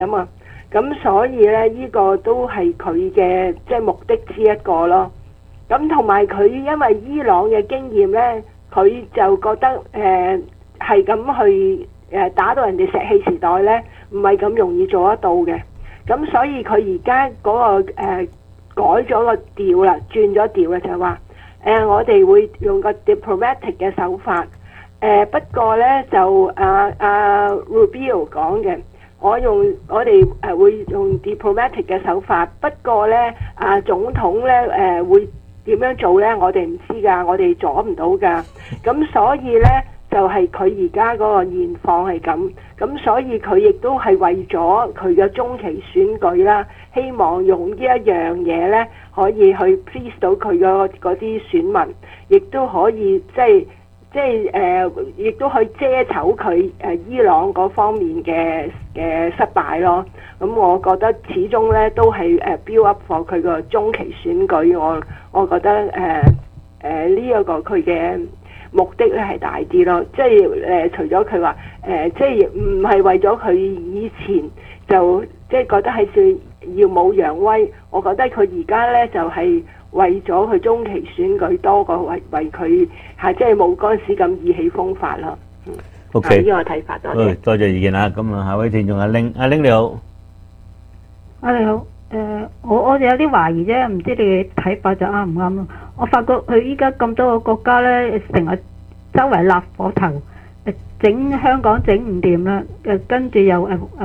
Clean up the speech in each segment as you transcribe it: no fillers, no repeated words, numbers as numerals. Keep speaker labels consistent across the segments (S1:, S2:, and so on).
S1: 咁啊，咁所以咧呢個都係佢嘅即係目的之一個咯。咁同埋佢因為伊朗嘅經驗咧，佢就覺得係咁去打到人哋石器時代咧，唔係咁容易做得到嘅。咁所以佢而家嗰個改咗個調啦，轉咗調啦，就係話我哋會用個 diplomatic 嘅手法。不過咧就Rubio 講嘅，我哋會用 diplomatic 嘅手法。不過咧總統咧會點樣做咧？我哋唔知㗎，我哋阻唔到㗎。咁所以咧就係佢而家嗰個現況係咁。咁所以佢亦都係為咗佢嘅中期選舉啦，希望用呢一樣嘢咧可以去 please 到佢嗰啲選民，亦都可以亦都可以遮醜佢伊朗嗰方面嘅失敗咯。咁我覺得始終咧都係build up for 佢個中期選舉。我覺得呢一個佢嘅目的咧係大啲咯。即係除咗佢話即係唔係為咗佢以前就即係覺得係算耀武揚威，我覺得佢而家咧就係為咗佢中期選舉多過為佢即係冇嗰陣時咁意氣風發啦。
S2: OK，
S1: 呢個睇法多謝。
S2: 多謝意見啦。咁啊，下位聽眾阿玲你好。
S3: 你好，我就有啲懷疑啫，唔知你嘅睇法就啱唔啱咯。我發覺佢依家咁多個國家咧，成日周圍立火頭，整香港整唔掂啦，跟住又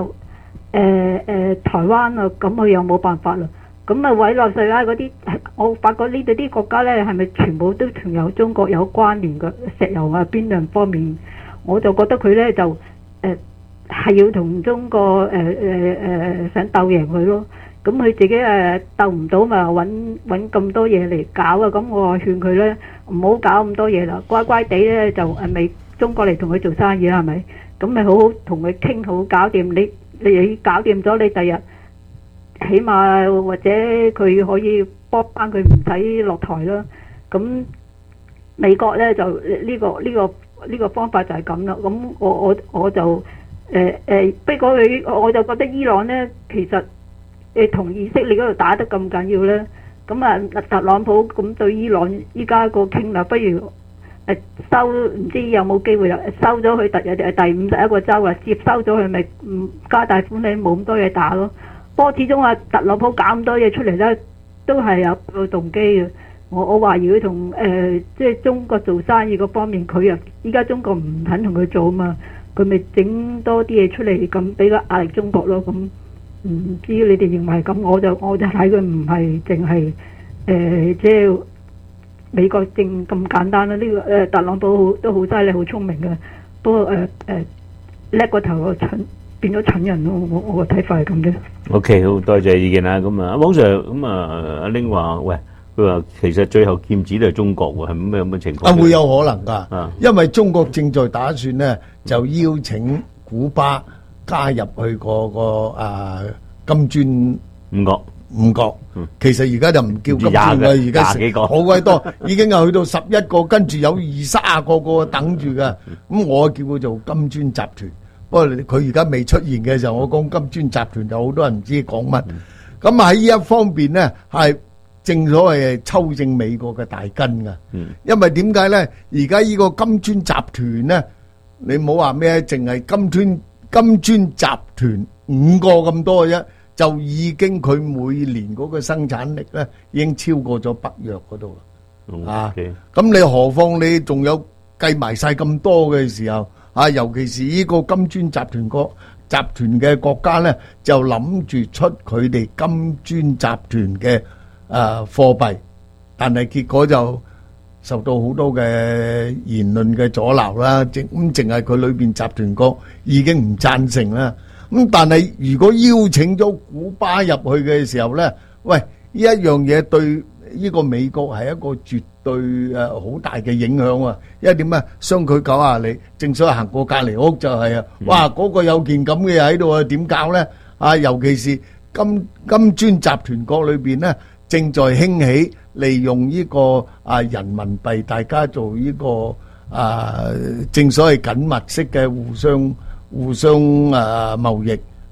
S3: 台灣啊，咁佢又冇辦法啦。咁啊委內瑞拉嗰啲，我發覺呢度啲國家咧，係咪全部都同有中國有關聯嘅石油啊邊樣方面？我就覺得佢咧就係要同中國想鬥贏佢咯。咁佢自己鬥唔到咪揾咁多嘢嚟搞啊！咁我勸佢咧唔好搞咁多嘢啦，乖乖地咧就咪中國嚟同佢做生意啦，係咪？咁咪好好同佢傾好搞掂，你搞掂咗，你第日起碼或者佢可以幫翻佢唔使落台啦。咁美國咧就呢個方法就係咁啦。咁我就不過我就覺得伊朗咧其實同以色列嗰度打得咁緊要咧，咁啊特朗普咁對伊朗依家個傾啦，不如收唔知有冇機會啦，收咗佢第51個州啦，接收咗佢咪加大款，你冇咁多嘢打咯。不過始終特朗普搞咁多嘢出嚟咧，都係有個動機嘅。我懷疑佢同即係中國做生意嗰方面，佢啊依家中國唔肯同佢做啊嘛，佢咪整多啲嘢出嚟，咁俾個壓力中國咯。咁唔知你哋認為咁，我就睇佢唔係淨係即係美國政咁簡單啦。呢個特朗普都好犀利，好聰明嘅，不過叻過頭個蠢，變咗蠢人咯。我個睇法係咁啫。
S2: OK， 好多謝意見啦。咁啊，阿王 Sir，咁啊，阿玲話喂，佢話其實最後劍指都係中國喎，係咩咁嘅情況？
S4: 會有可能㗎，因為中國正在打算咧，就邀請古巴加入去個金磚五國。其實而家就唔叫金磚啦，而家
S2: 廿幾個
S4: 好鬼多，已經係去到11個，跟住有20-30個等住㗎。咁我叫佢做金磚集團。不過佢而家未出現嘅時候，我講金磚集團就好多人唔知講乜。咁喺呢一方面呢，係正所謂抽正美國嘅大根㗎。因為點解呢？而家呢個金磚集團呢，你唔好話咩，淨係金磚集團5個咁多嘅啫，就已經佢每年嗰個生產力呢，已經超過咗北約嗰度啦。咁你何況你仲有計埋晒咁多嘅時候？尤其是呢個金磚集團嘅國家呢，就諗住出佢哋金磚集團嘅貨幣，但係結果就受到好多嘅言論嘅阻撓啦。淨係佢裏邊集團國已經唔贊成啦。咁但係如果邀請咗古巴入去嘅時候呢，喂，呢一樣嘢對呢個美國係一個絕對好大嘅影響啊！因為點啊，相距90里，正所謂行過隔離屋就係哇嗰個有件咁嘅嘢喺度啊，點搞呢？尤其是金磚集團國裏邊呢，正在興起利用呢個人民幣，大家做呢個正所謂緊密式嘅互相貿易。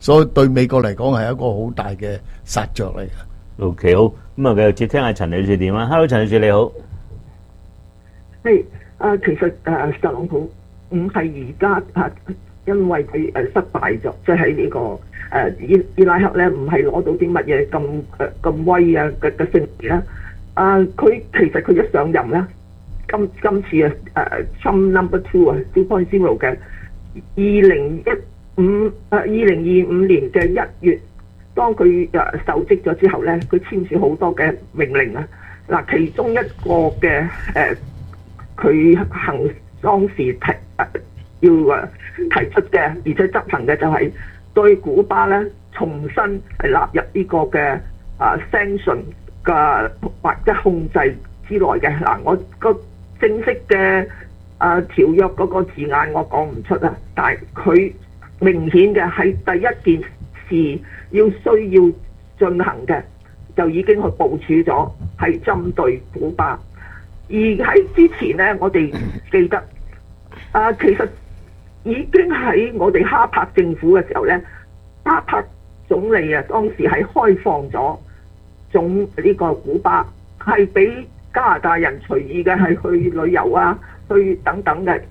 S4: 所以對美國嚟講係一個好大嘅殺着嚟嘅。
S2: OK， 好，咁啊，繼續接聽下陳女士電話。Hello， 陳女士你好。
S5: 係其實特朗普唔係而家因為佢失敗咗，即係喺呢個伊拉克咧，唔係攞到啲乜嘢咁威嘅勝利啦。佢其實佢一上任咧，今次Trump number 2 2.0 嘅2025年嘅1月，當佢受職咗之後咧，佢簽署好多嘅命令啊。嗱，其中一個嘅佢當時要提出嘅，而且執行嘅就係對古巴咧重新係納入呢個嘅sanction 嘅或者控制之內嘅。嗱，我個正式嘅條約嗰個字眼我講唔出啊，但係佢明顯嘅係第一件事要需要進行嘅，就已經去部署咗，係針對古巴。而喺之前呢，我哋記得其實已經喺我哋哈柏政府嘅時候呢，哈柏總理當時係開放咗呢個古巴，係俾加拿大人隨意嘅係去旅遊啊，去等等嘅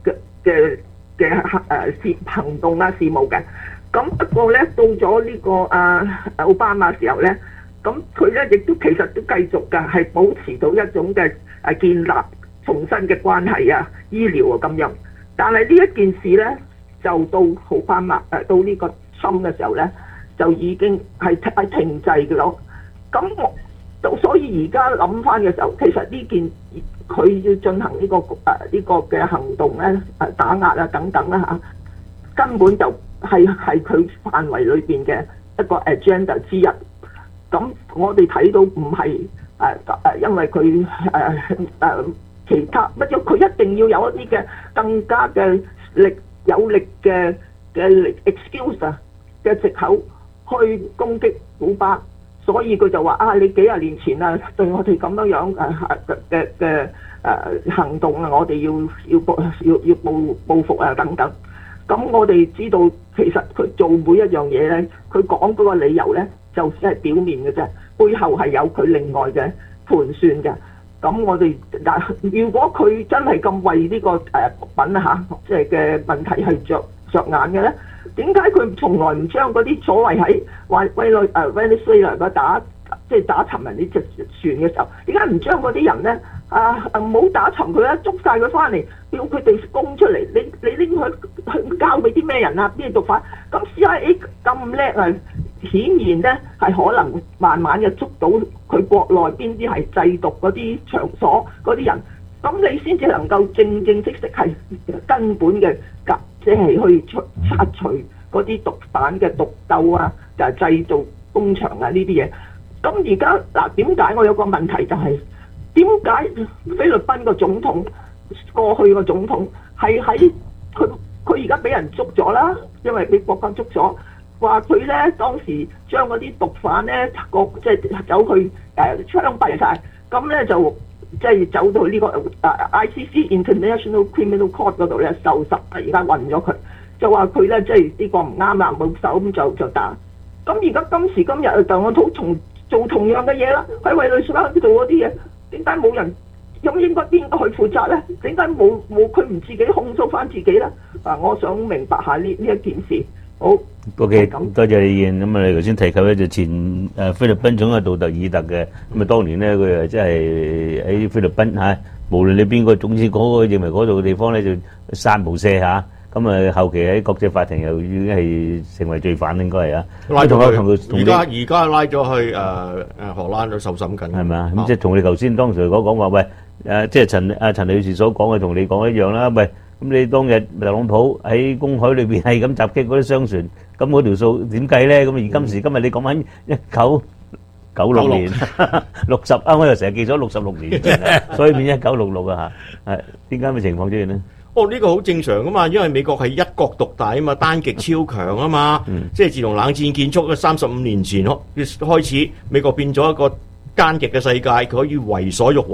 S5: 行動啊事務嘅。咁不過呢，到咗呢個奧巴馬時候呢，咁佢呢亦都其實都繼續嘅係保持到一種嘅建立重新嘅關係啊、醫療啊咁樣。但係呢一件事呢，就到奧巴馬到呢個Trump嘅時候呢，就已經係停滯嘅咯。咁所以而家諗翻嘅時候，其實呢件佢要進行呢個嘅行動呢，打壓啊等等啦嚇，根本就係佢範圍裏邊嘅一個 agenda 之一。咁我哋睇到唔係因為佢其他乜嘢，佢一定要有一啲嘅更加嘅有力嘅 excuse 嘅藉口去攻擊古巴，所以佢就話你幾廿年前對我哋咁樣嘅行動啊，我哋要報復啊等等。咁我哋知道其實佢做每一樣嘢咧，佢講嗰個理由咧就只係表面嘅啫，背後係有佢另外嘅盤算嘅。咁我哋如果佢真係咁為呢個毒品即係嘅問題係着眼嘅咧，點解佢從來唔將嗰啲所謂喺Venezuela 打沉人哋隻船嘅時候，點解唔將嗰啲人咧唔好打沉佢啦，捉晒佢翻嚟，叫佢哋供出嚟？你拎去交俾啲咩人啊？邊啲毒販？咁 CIA 咁叻啊，顯然咧係可能慢慢嘅捉到佢國內邊啲係製毒嗰啲場所嗰啲人，咁你先至能夠正式係根本嘅即係去拆除嗰啲毒販嘅毒鬥啊，就係製造工場啊呢啲嘢。咁而家點解我有個問題就係點解菲律賓個總統過去個總統係喺佢而家俾人捉咗啦，因為俾國家捉咗，話佢咧當時將嗰啲毒販咧即係走去槍斃晒，咁咧就即係走到呢個ICC International Criminal Court 嗰度咧受審，而家運咗佢，就話佢咧即係呢個唔啱啦，冇手咁就打。咁而家今時今日特朗普做同樣嘅嘢啦，喺委內瑞拉做嗰啲嘢，點解冇人？咁應該邊個去負責咧？點解冇佢唔自己控訴翻自己咧？我想明白下呢一件事。好
S2: ，OK， 多謝你意見。咁你頭先提及咧就前菲律賓總統杜特爾特嘅，咁啊當年咧佢即係喺菲律賓無論你邊個，總之嗰個認為嗰度嘅地方咧就殺無赦嚇。咁後期喺國際法庭又已經係成為罪犯，應該係啊。
S6: 拉咗去，而家拉咗去荷蘭度受審緊，
S2: 係咪啊？咁即係同你頭先當時講話，喂即係陳女士所講嘅，同你講一樣啦。喂，咁你當日特朗普喺公海裏邊係咁襲擊嗰啲商船，咁嗰條數點計咧？咁而今時今日你講緊1996年60我又成日記咗66年，所以變1966啊嚇。點解嘅情況出現呢？
S6: 呢個好正常噶嘛，因為美國係一國獨大啊嘛，單極超強啊嘛，即係自從冷戰結束嘅35年前開始，美國變咗一個單極嘅世界，佢可以為所欲為，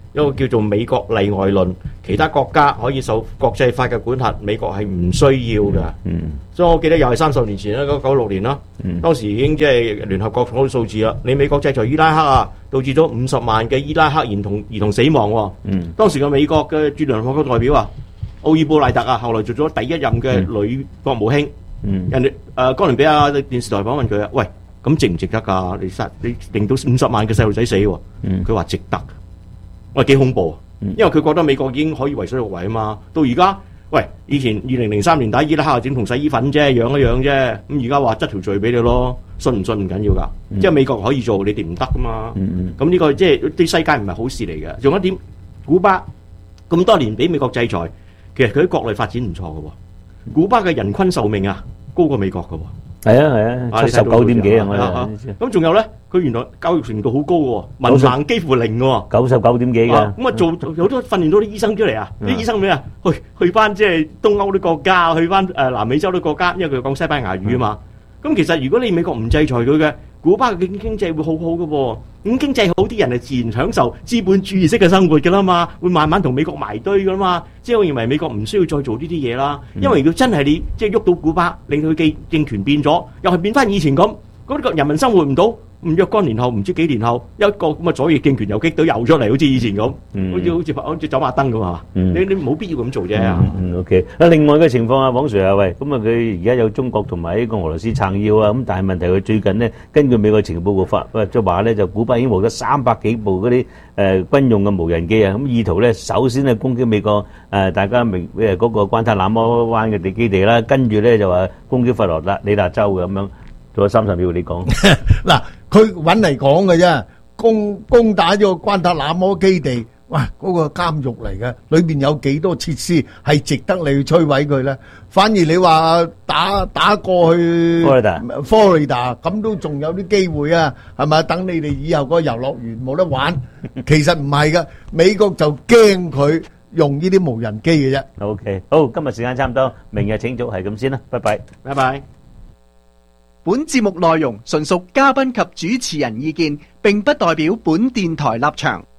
S6: 一個叫做美國例外論，其他國家可以受國際法嘅管轄，美國係唔需要嘅。所以我記得又係30年前啦，1996年啦，當時已經即係聯合國講到數字啦。你美國制裁伊拉克啊，導致咗50萬嘅伊拉克兒童死亡喎。當時嘅美國嘅駐聯合國代表啊，奧爾布賴特啊，後來做咗第一任嘅女國務卿。人哋哥倫比亞電視台訪問佢啊，喂，咁值唔值得㗎？你令到50萬嘅細路仔死喎？佢話值得。喂，幾恐怖啊！因為佢覺得美國已經可以為所欲為啊嘛。到而家，喂，以前2003年打伊拉克整同洗衣粉啫，樣一樣啫。咁而家話執條罪俾你咯，信唔信唔緊要㗎。即係美國可以做，你哋唔得㗎嘛。咁呢個即係對世界唔係好事嚟嘅。仲有一點，古巴咁多年俾美國制裁，其實佢喺國內發展唔錯嘅喎。古巴嘅人均壽命啊，高過美國嘅喎。係啊，79點幾啊！咁仲有咧，佢原來教育程度好高嘅喎，文憑幾乎零嘅喎，99點幾㗎。咁做有都訓練到啲醫生出嚟啊！啲醫生咩啊？去翻即係東歐啲國家，去翻南美洲啲國家，因為佢講西班牙語啊嘛。咁其實如果你美國唔制裁佢嘅，古巴嘅經濟會好好嘅喎。咁經濟好，啲人係自然享受資本主義式嘅生活㗎啦嘛，會慢慢同美國埋堆㗎啦嘛。即係我認為美國唔需要再做呢啲嘢啦，因為如果真係你即係喐到古巴，令佢嘅政權變咗，又係變翻以前咁，嗰啲個人民生活唔到。若干年後，唔知幾年後，一個咁嘅左翼政權又激到又出嚟，好似以前咁，好似走馬燈咁啊！你冇必要咁做啫。
S2: OK。另外嘅情況啊，黃 Sir 啊，喂，咁啊，佢而家有中國同埋呢個俄羅斯撐腰啊，咁但係問題佢最近呢，根據美國情報局發，即係話咧，就古巴已經獲得300幾部嗰啲軍用嘅無人機啊，咁意圖咧，首先係攻擊美國大家明嗰個關塔那摩灣嘅地基地啦，跟住咧就話攻擊佛羅里達州嘅咁樣。仲有30秒你講。
S4: 嗱，佢揾嚟講嘅啫，攻打咗個關塔那摩基地，哇，嗰個監獄嚟嘅，裏邊有幾多設施係值得你去摧毀佢咧？反而你話打過去佛羅里達咁都仲有啲機會啊，係咪？等你哋以後嗰個遊樂園冇得玩，其實唔係噶，美國就驚佢用呢啲無人機嘅啫。
S2: OK， 好，今日時間差唔多，明日請早係咁先啦，拜拜，
S6: 拜拜。
S7: 本節目內容純屬嘉賓及主持人意見，並不代表本電台立場。